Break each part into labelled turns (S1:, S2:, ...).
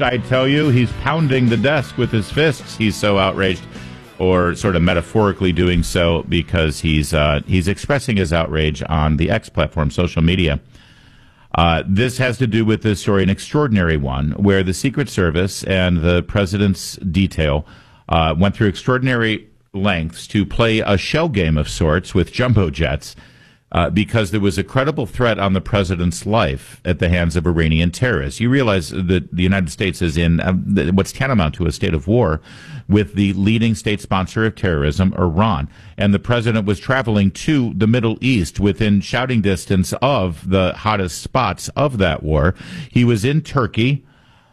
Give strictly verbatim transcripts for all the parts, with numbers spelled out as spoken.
S1: outraged, I tell you. He's pounding the desk with his fists. He's so outraged, or sort of metaphorically doing so, because he's uh, he's expressing his outrage on the X platform, social media. Uh, this has to do with this story, an extraordinary one, where the Secret Service and the president's detail uh, went through extraordinary lengths to play a shell game of sorts with jumbo jets uh, because there was a credible threat on the president's life at the hands of Iranian terrorists. You realize that the United States is in uh, what's tantamount to a state of war with the leading state sponsor of terrorism, Iran. And the president was traveling to the Middle East within shouting distance of the hottest spots of that war. He was in Turkey,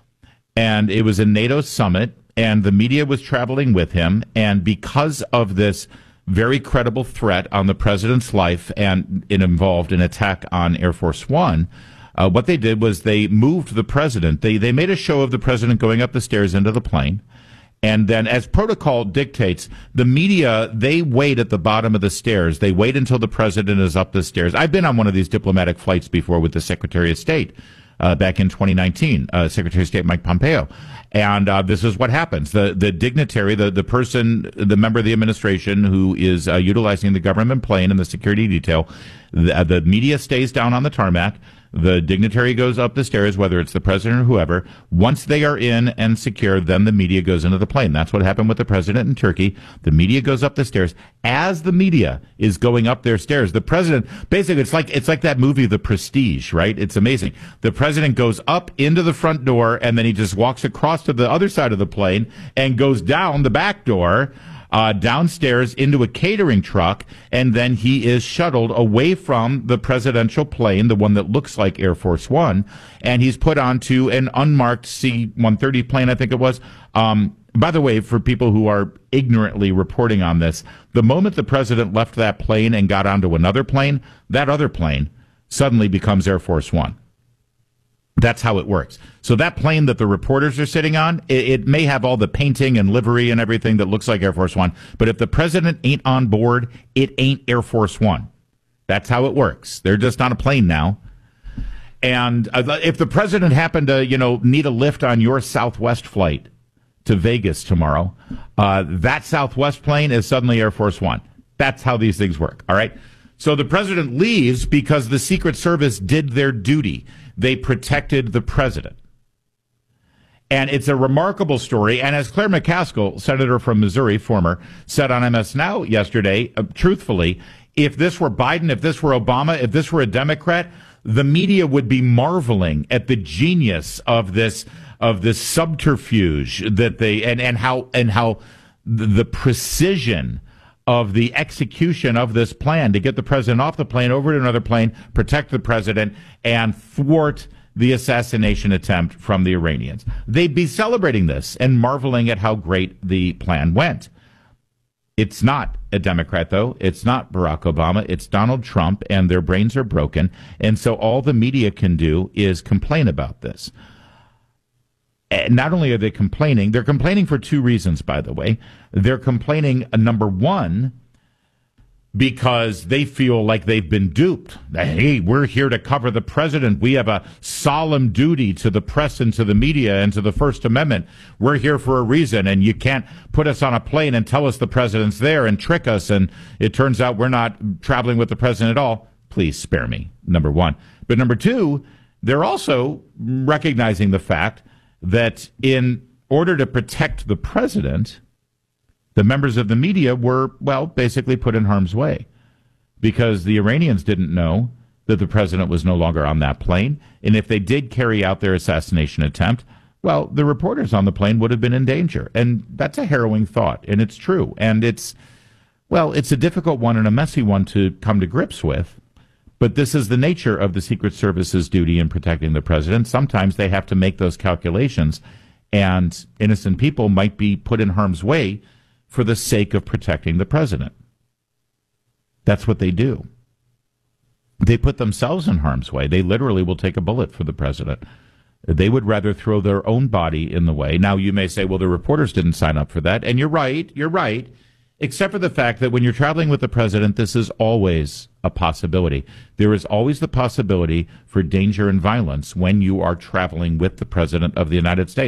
S1: and it was a NATO summit, and the media was traveling with him. And because of this very credible threat on the president's life, and it involved an attack on Air Force One, uh, what they did was they moved the president. They, they made a show of the president going up the stairs into the plane. And then, as protocol dictates, the media, they wait at the bottom of the stairs. They wait until the president is up the stairs. I've been on one of these diplomatic flights before with the Secretary of State uh, back in twenty nineteen, uh, Secretary of State Mike Pompeo. And uh, this is what happens. The the dignitary, the, the person, the member of the administration who is uh, utilizing the government plane and the security detail, the, the media stays down on the tarmac. The dignitary goes up the stairs, whether it's the president or whoever. Once they are in and secure, then the media goes into the plane. That's what happened with the president in Turkey. The media goes up the stairs. As the media is going up their stairs, the president, basically, it's like it's like that movie, The Prestige, right? It's amazing. The president goes up into the front door, and then he just walks across to the other side of the plane and goes down the back door, Uh, downstairs into a catering truck, and then he is shuttled away from the presidential plane, the one that looks like Air Force One, and he's put onto an unmarked C one thirty plane, I think it was. Um, by the way, for people who are ignorantly reporting on this, the moment the president left that plane and got onto another plane, that other plane suddenly becomes Air Force One. That's how it works. So that plane that the reporters are sitting on, it, it may have all the painting and livery and everything that looks like Air Force One, but if the president ain't on board, it ain't Air Force One. That's how it works. They're just on a plane now. And uh, if the president happened to, you know, need a lift on your Southwest flight to Vegas tomorrow, uh, that Southwest plane is suddenly Air Force One. That's how these things work, all right? So the president leaves because the Secret Service did their duty. They protected the president. And it's a remarkable story. And as Claire McCaskill, senator from Missouri, former, said on M S Now yesterday, uh, truthfully, if this were Biden, if this were Obama, if this were a Democrat, the media would be marveling at the genius of this of this subterfuge that they and, and how and how the precision of the execution of this plan to get the president off the plane, over to another plane, protect the president, and thwart the assassination attempt from the Iranians. They'd be celebrating this and marveling at how great the plan went. It's not a Democrat, though. It's not Barack Obama. It's Donald Trump, and their brains are broken. And so all the media can do is complain about this. And not only are they complaining, they're complaining for two reasons, by the way. They're complaining, uh, number one, because they feel like they've been duped. Hey, we're here to cover the president. We have a solemn duty to the press and to the media and to the First Amendment. We're here for a reason, and you can't put us on a plane and tell us the president's there and trick us, and it turns out we're not traveling with the president at all. Please spare me, number one. But number two, they're also recognizing the fact that in order to protect the president, the members of the media were, well, basically put in harm's way because the Iranians didn't know that the president was no longer on that plane. And if they did carry out their assassination attempt, well, the reporters on the plane would have been in danger. And that's a harrowing thought, and it's true. And it's, well, it's a difficult one and a messy one to come to grips with. But this is the nature of the Secret Service's duty in protecting the president. Sometimes they have to make those calculations, and innocent people might be put in harm's way for the sake of protecting the president. That's what they do. They put themselves in harm's way. They literally will take a bullet for the president. They would rather throw their own body in the way. Now, you may say, well, the reporters didn't sign up for that. And you're right. You're right. Except for the fact that when you're traveling with the president, this is always a possibility. There is always the possibility for danger and violence when you are traveling with the president of the United States.